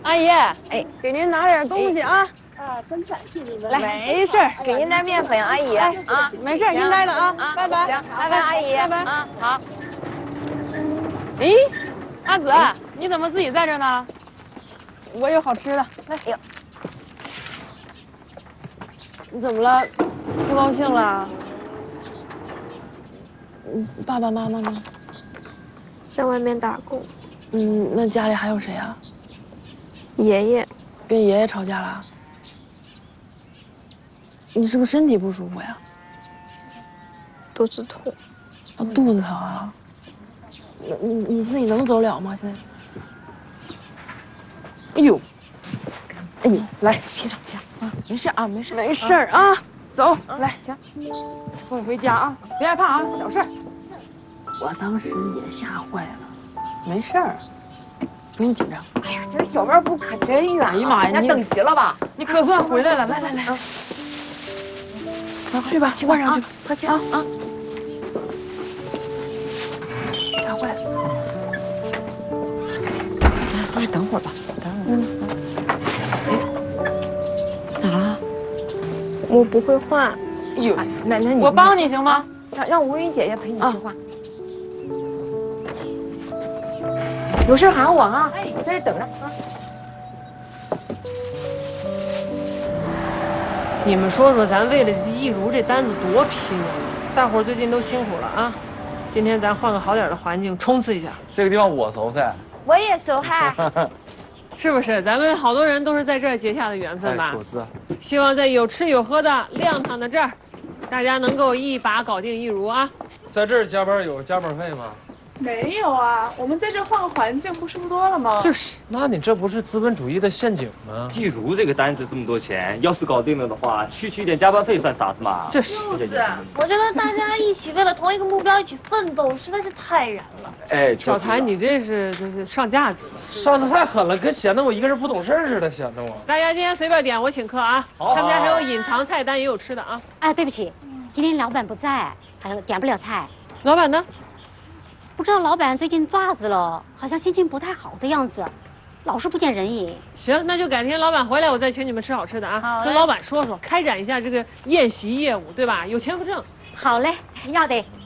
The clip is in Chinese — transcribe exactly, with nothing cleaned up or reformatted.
阿姨，哎，给您拿点东西啊。 啊，真感谢你们。 来，没事儿， 给您点面粉，阿姨啊， 没事儿，应该的啊。拜拜， 行，拜拜，阿姨， 拜拜啊，好。 咦，阿紫，你怎么自己在这呢？我有好吃的，来。哎呦，你怎么了？不高兴了？嗯，爸爸妈妈呢？ 在外面打工。 嗯，那家里还有谁啊？ 爷爷。 跟爷爷吵架了？你是不是身体不舒服呀？ 肚子痛。 哦，肚子疼啊？那你你自己能走了吗？现在？哎呦，哎呦，来， 别吵架啊，没事啊，没事， 没事儿啊，走，来， 行， 送你回家啊，别害怕啊，小事儿。我当时也吓坏了，没事儿，不用紧张。 哎呀，这个小卖部可真远， 哎呀妈呀， 你等急了吧？ 你可算回来了，来来来，去吧，去换上去吧， 快去啊啊！ 吓坏了。 在这等会儿吧，等会儿。哎，咋了？ 我不会画。 哟， 那那你我帮你行吗？ 让让吴云姐姐陪你去画。有事喊我啊！哎，我在这等着啊。 你们说说，咱为了易如这单子多拼啊！大伙儿最近都辛苦了啊！今天咱换个好点的环境，冲刺一下。 这个地方我熟悉。 我也熟哈。 是不是？咱们好多人都是在这儿结下的缘分吧？ 哎，是。 希望在有吃有喝的亮堂的这儿，大家能够一把搞定易如啊！ 在这儿加班有加班费吗？ 没有啊，我们在这换个环境，不舒服多了吗？ 就是，那你这不是资本主义的陷阱吗？ 譬如这个单子这么多钱，要是搞定了的话，区区一点加班费算啥子嘛？ 这是， 就是。 我觉得大家一起为了同一个目标一起奋斗，实在是太燃了。 哎， 小谭，你这是这是上价值， 上的太狠了，跟显得我一个人不懂事似的，显得我。 大家今天随便点，我请客啊！ 好， 他们家还有隐藏菜单，也有吃的啊。 哎，对不起，今天老板不在，还有点不了菜。 老板呢？ 不知道老板最近咋子了，好像心情不太好的样子，老是不见人影。 行，那就改天老板回来，我再请你们吃好吃的啊。跟老板说说，开展一下这个宴席业务，对吧？有钱不挣。 好嘞，要得。